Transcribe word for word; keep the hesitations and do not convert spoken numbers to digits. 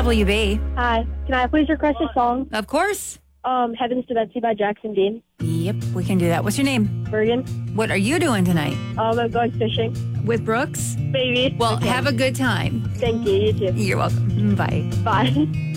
W B. Hi. Can I please request a song? Of course. Um, Heavens to Betsy by Jackson Dean. Yep, we can do that. What's your name? Bergen. What are you doing tonight? Um, I'm going fishing. With Brooks? Maybe. Well, Okay. have a good time. Thank you. You too. You're welcome. Bye. Bye.